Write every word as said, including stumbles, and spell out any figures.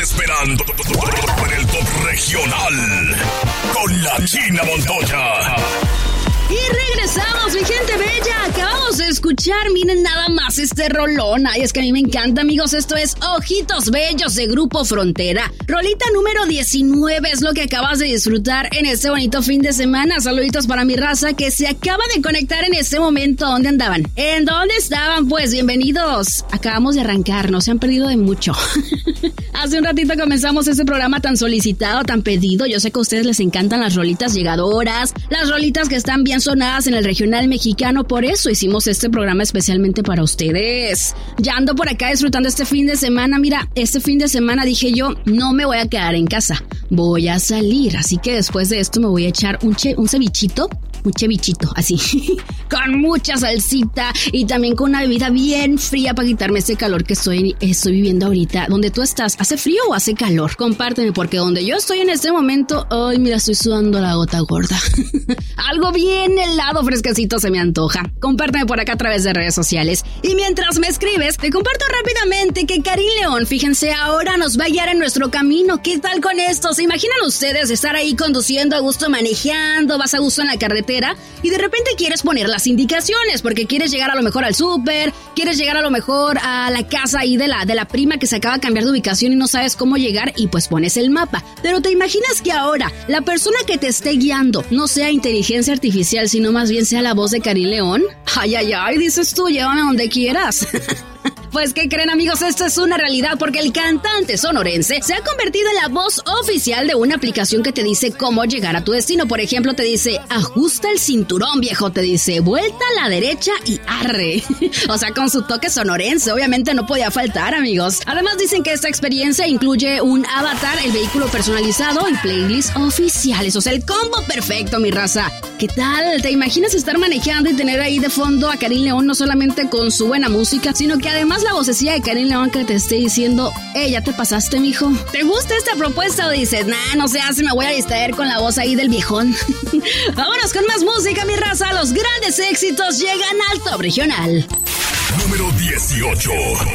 Esperando en el top regional con la China Montoya. Y regresamos, mi gente bella. Acabamos de escuchar, miren nada más este rolón. Ay, es que a mí me encanta, amigos. Esto es Ojitos Bellos de Grupo Frontera. Rolita número diecinueve es lo que acabas de disfrutar en este bonito fin de semana. Saluditos para mi raza que se acaba de conectar en este momento. ¿Dónde andaban? ¿En dónde estaban? Pues bienvenidos. Acabamos de arrancar, no se han perdido de mucho. Hace un ratito comenzamos este programa tan solicitado, tan pedido. Yo sé que a ustedes les encantan las rolitas llegadoras, las rolitas que están bien sonadas en el regional mexicano. Por eso hicimos este programa especialmente para ustedes. Ya ando por acá disfrutando este fin de semana. Mira, este fin de semana dije yo, no me voy a quedar en casa, voy a salir. Así que después de esto me voy a echar un, che, un cevichito. Un cevichito, así, con mucha salsita y también con una bebida bien fría para quitarme ese calor que estoy, estoy viviendo ahorita. ¿Dónde tú estás? ¿Hace frío o hace calor? Compárteme, porque donde yo estoy en este momento, ay, mira, estoy sudando la gota gorda. Algo bien helado, fresquecito se me antoja. Compárteme por acá a través de redes sociales. Y mientras me escribes, te comparto rápidamente que Karim León, fíjense, ahora nos va a guiar en nuestro camino. ¿Qué tal con esto? ¿Se imaginan ustedes estar ahí conduciendo a gusto, manejando, vas a gusto en la carretera? Y de repente quieres poner las indicaciones porque quieres llegar a lo mejor al súper, quieres llegar a lo mejor a la casa ahí de la, de la prima que se acaba de cambiar de ubicación y no sabes cómo llegar y pues pones el mapa. Pero ¿te imaginas que ahora la persona que te esté guiando no sea inteligencia artificial, sino más bien sea la voz de Karim León? Ay, ay, ay, dices tú, llévame a donde quieras. Pues, ¿qué creen, amigos? Esto es una realidad porque el cantante sonorense se ha convertido en la voz oficial de una aplicación que te dice cómo llegar a tu destino. Por ejemplo, te dice, ajusta el cinturón, viejo. Te dice, vuelta a la derecha y arre. O sea, con su toque sonorense, obviamente no podía faltar, amigos. Además, dicen que esta experiencia incluye un avatar, el vehículo personalizado y playlists oficiales. O sea, el combo perfecto, mi raza. ¿Qué tal? ¿Te imaginas estar manejando y tener ahí de fondo a Karim León no solamente con su buena música, sino que además la vocecilla de Karim León que te esté diciendo, eh, ya te pasaste, mijo? ¿Te gusta esta propuesta o dices, nah, no se hace, me voy a distraer con la voz ahí del viejón? Vámonos con más música, mi raza. Los grandes éxitos llegan al top regional. Número dieciocho.